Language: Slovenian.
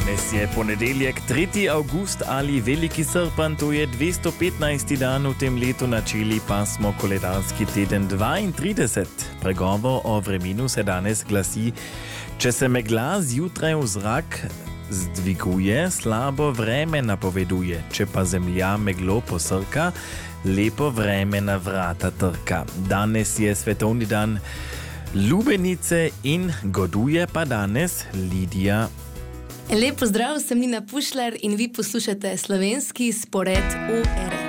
Danes je ponedeljek, 3. august ali veliki srpan, to je 215. dan v tem letu, načeli pa smo koledarski teden 32. Pregovor o vremenu se danes glasi: če se megla zjutraj v zrak zdviguje, slabo vreme napoveduje, če pa zemlja meglo posrka, lepo vreme na vrata trka. Danes je svetovni dan lubenice in goduje pa danes Lidija. Lep pozdrav, sem Nina Pušlar in vi poslušate slovenski spored ORF.